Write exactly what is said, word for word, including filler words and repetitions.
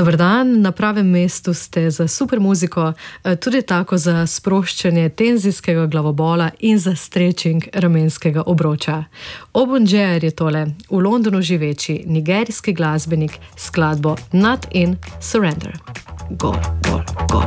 Dober dan, na pravem mestu ste za super muziko, tudi tako za sproščanje tenzijskega glavobola in za stretching ramenskega obroča. Obon Džejer je tole, v Londonu živeči nigerijski glasbenik s skladbo Not in Surrender. Gor, gor, gor.